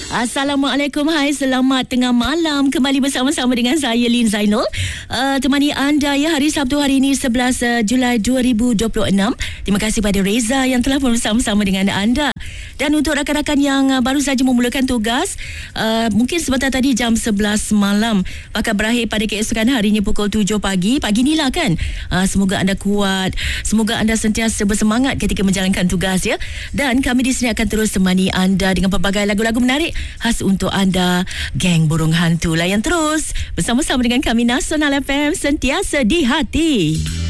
Assalamualaikum, hai, selamat tengah malam. Kembali bersama-sama dengan saya Lin Zainul, temani anda ya hari Sabtu hari ini 11 Julai 2026. Terima kasih pada Reza yang telah bersama-sama dengan anda. Dan untuk rakan-rakan yang baru saja memulakan tugas, mungkin sebentar tadi jam 11 malam, bakal berakhir pada keesokan harinya pukul 7 pagi. Pagi ni lah kan. Semoga anda kuat, semoga anda sentiasa bersemangat ketika menjalankan tugas ya. Dan kami di sini akan terus temani anda dengan pelbagai lagu-lagu menarik khas untuk anda, geng burung hantu. Layan terus bersama-sama dengan kami, Nasional FM, sentiasa di hati.